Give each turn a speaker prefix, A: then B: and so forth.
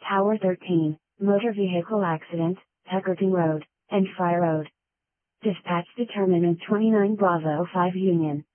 A: Tower 13, motor vehicle accident, Tuckerton Road, and Fry Road. Dispatch determinant 29 Bravo 5 Union.